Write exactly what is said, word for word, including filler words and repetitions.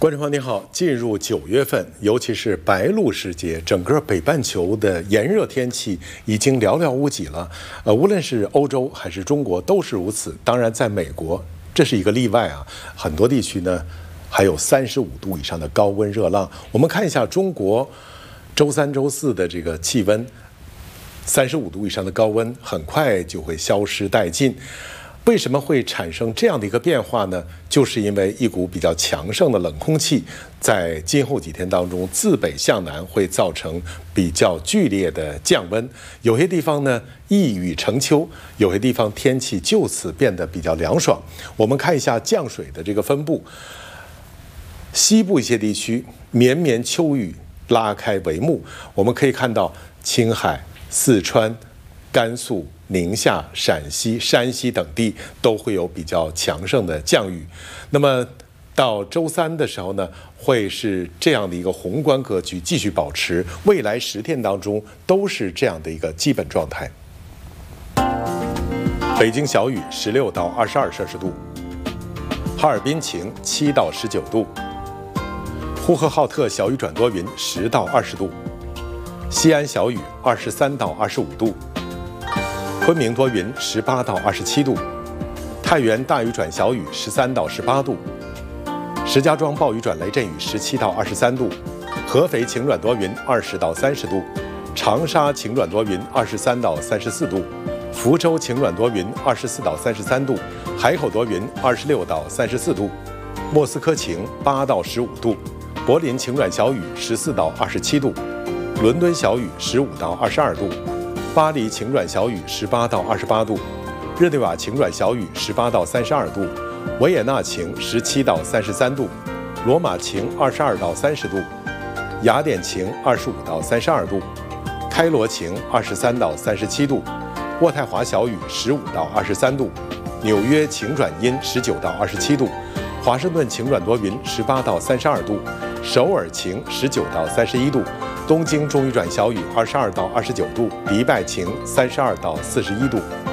观众朋友您好，进入九月份，尤其是白露时节，整个北半球的炎热天气已经寥寥无几了。呃，无论是欧洲还是中国都是如此。当然，在美国这是一个例外啊，很多地区呢还有三十五度以上的高温热浪。我们看一下中国周三、周四的这个气温，三十五度以上的高温很快就会消失殆尽。为什么会产生这样的一个变化呢？就是因为一股比较强盛的冷空气在今后几天当中自北向南会造成比较剧烈的降温，有些地方呢一雨成秋，有些地方天气就此变得比较凉爽。我们看一下降水的这个分布，西部一些地区绵绵秋雨拉开帷幕，我们可以看到青海、四川、甘肃、宁夏、陕西、山西等地都会有比较强盛的降雨。那么到周三的时候呢，会是这样的一个宏观格局继续保持，未来十天当中都是这样的一个基本状态。北京小雨十六到二十二摄氏度，哈尔滨晴七到十九度，呼和浩特小雨转多云十到二十度，西安小雨二十三到二十五度，昆明多云十八到二十七度，太原大雨转小雨十三到十八度，石家庄暴雨转雷阵雨十七到二十三度，合肥晴转多云二十到三十度，长沙晴转多云二十三到三十四度，福州晴转多云二十四到三十三度，海口多云二十六到三十四度，莫斯科晴八到十五度，柏林晴转小雨十四到二十七度，伦敦小雨十五到二十二度，巴黎晴转小雨十八到二十八度，日内瓦晴转小雨十八到三十二度，维也纳晴十七到三十三度，罗马晴二十二到三十度，雅典晴二十五到三十二度，开罗晴二十三到三十七度，渥太华小雨十五到二十三度，纽约晴转阴十九到二十七度，华盛顿晴转多云十八到三十二度，首尔晴十九到三十一度，东京中雨转小雨二十二到二十九度，迪拜晴三十二到四十一度。